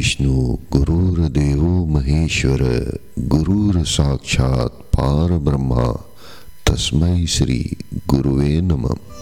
विष्णु गुरुर्देवो महेश्वर गुरुर साक्षात् पार ब्रह्मा तस्मै श्री गुरुवे नमः।